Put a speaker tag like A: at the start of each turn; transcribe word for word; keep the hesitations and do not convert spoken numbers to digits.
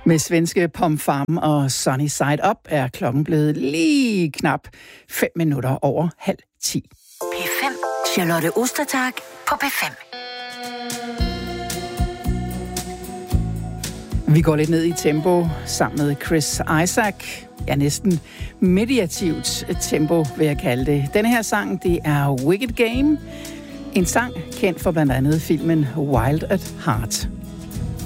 A: Med svenske Pom Fam og Sunny Side Up er klokken blevet lige knap fem minutter over halv ti.
B: P fem. Charlotte Ostertag på P fem.
A: Vi går lidt ned i tempo sammen med Chris Isaak. Ja, næsten meditativt tempo, vil jeg kalde det. Denne her sang, det er Wicked Game. En sang kendt for blandt andet filmen Wild at Heart.